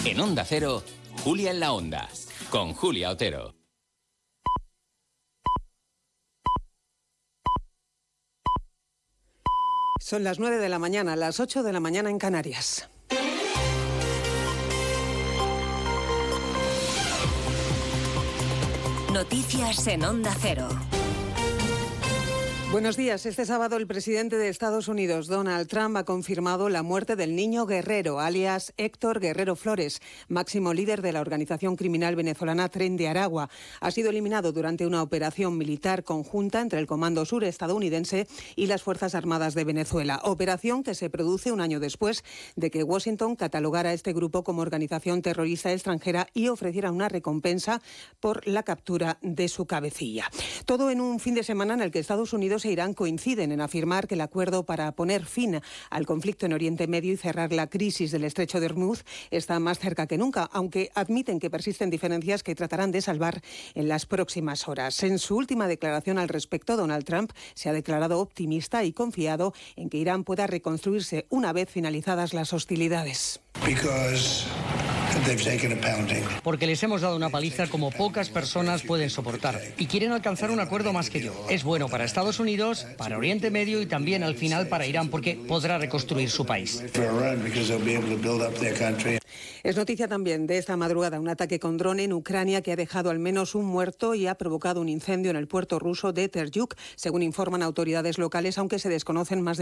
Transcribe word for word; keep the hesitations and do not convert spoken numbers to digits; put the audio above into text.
En Onda Cero, Julia en la Onda, con Julia Otero. Son las nueve de la mañana, las ocho de la mañana en Canarias. Noticias en Onda Cero. Buenos días. Este sábado el presidente de Estados Unidos, Donald Trump, ha confirmado la muerte del niño Guerrero, alias Héctor Guerrero Flores, máximo líder de la organización criminal venezolana Tren de Aragua. Ha sido eliminado durante una operación militar conjunta entre el Comando Sur estadounidense y las Fuerzas Armadas de Venezuela. Operación que se produce un año después de que Washington catalogara a este grupo como organización terrorista extranjera y ofreciera una recompensa por la captura de su cabecilla. Todo en un fin de semana en el que Estados Unidos e Irán coinciden en afirmar que el acuerdo para poner fin al conflicto en Oriente Medio y cerrar la crisis del Estrecho de Hormuz está más cerca que nunca, aunque admiten que persisten diferencias que tratarán de salvar en las próximas horas. En su última declaración al respecto, Donald Trump se ha declarado optimista y confiado en que Irán pueda reconstruirse una vez finalizadas las hostilidades. Porque les hemos dado una paliza como pocas personas pueden soportar y quieren alcanzar un acuerdo más que yo. Es bueno para Estados Unidos, para Oriente Medio y también al final para Irán porque podrá reconstruir su país. Es noticia también de esta madrugada un ataque con dron en Ucrania que ha dejado al menos un muerto y ha provocado un incendio en el puerto ruso de Tergyuk, según informan autoridades locales, aunque se desconocen más